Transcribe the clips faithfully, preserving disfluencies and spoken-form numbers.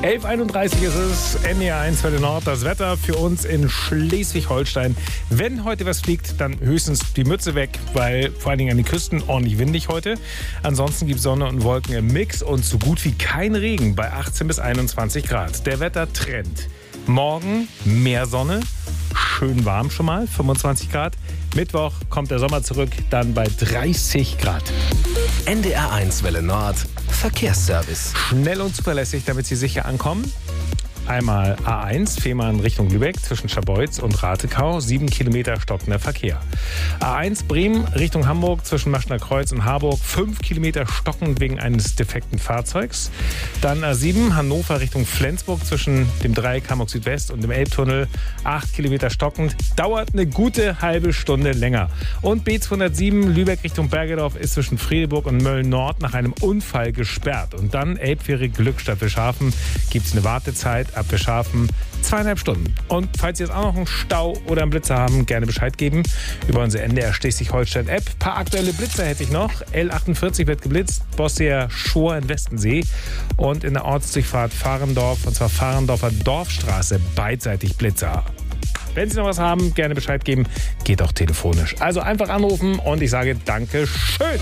elf Uhr einunddreißig ist es, N D R eins Welle Nord. Das Wetter für uns in Schleswig-Holstein. Wenn heute was fliegt, dann höchstens die Mütze weg, weil vor allen Dingen an den Küsten ordentlich windig heute. Ansonsten gibt es Sonne und Wolken im Mix und so gut wie kein Regen bei achtzehn bis einundzwanzig Grad. Der Wettertrend. Morgen mehr Sonne, schön warm schon mal, fünfundzwanzig Grad. Mittwoch kommt der Sommer zurück, dann bei dreißig Grad. N D R eins Welle Nord, Verkehrsservice. Schnell und zuverlässig, damit Sie sicher ankommen. Einmal A eins, Fehmarn Richtung Lübeck zwischen Scharbeutz und Ratekau, sieben Kilometer stockender Verkehr. A eins Bremen Richtung Hamburg zwischen Maschner Kreuz und Harburg, fünf Kilometer stockend wegen eines defekten Fahrzeugs. Dann A sieben Hannover Richtung Flensburg zwischen dem Dreieck Hamburg Südwest und dem Elbtunnel, acht Kilometer stockend, dauert eine gute halbe Stunde länger. Und B zweihundertsieben Lübeck Richtung Bergedorf ist zwischen Fredeburg und Mölln-Nord nach einem Unfall gesperrt. Und dann Elbfähre Glückstadt Wilschafen, gibt es eine Wartezeit ab Wilschafen zweieinhalb Stunden. Und falls Sie jetzt auch noch einen Stau oder einen Blitzer haben, gerne Bescheid geben über unsere N D R Schleswig-Holstein-App. Ein paar aktuelle Blitzer hätte ich noch. L achtundvierzig wird geblitzt, Bosseer Schor in Westensee und in der Ortsdurchfahrt Fahrendorf, und zwar Fahrendorfer Dorfstraße, beidseitig Blitzer. Wenn Sie noch was haben, gerne Bescheid geben. Geht auch telefonisch. Also einfach anrufen und ich sage Danke schön.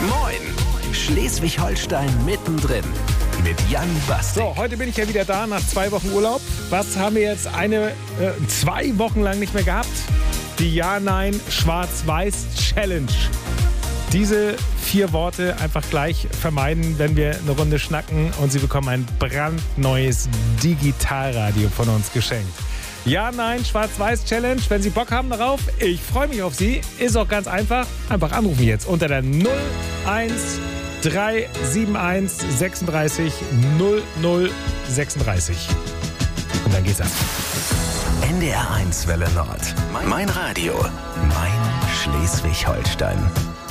Moin, Schleswig-Holstein mittendrin. Mit Jan Bastik. So, heute bin ich ja wieder da nach zwei Wochen Urlaub. Was haben wir jetzt eine, äh, zwei Wochen lang nicht mehr gehabt? Die Ja-Nein-Schwarz-Weiß-Challenge. Diese vier Worte einfach gleich vermeiden, wenn wir eine Runde schnacken und Sie bekommen ein brandneues Digitalradio von uns geschenkt. Ja-Nein-Schwarz-Weiß-Challenge. Wenn Sie Bock haben darauf, ich freue mich auf Sie. Ist auch ganz einfach. Einfach anrufen jetzt unter der null eins drei sieben eins sechsunddreißig null null sechsunddreißig. Und dann geht's ab. N D R eins Welle Nord. Mein Radio. Mein Schleswig-Holstein.